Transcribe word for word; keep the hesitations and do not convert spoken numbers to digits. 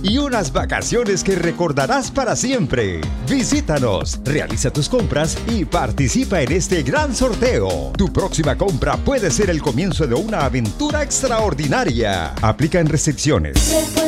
y unas vacaciones que recordarás para siempre. Visítanos, realiza tus compras y participa en este gran sorteo. Tu próxima compra puede ser el comienzo de una aventura extraordinaria. Aplican restricciones.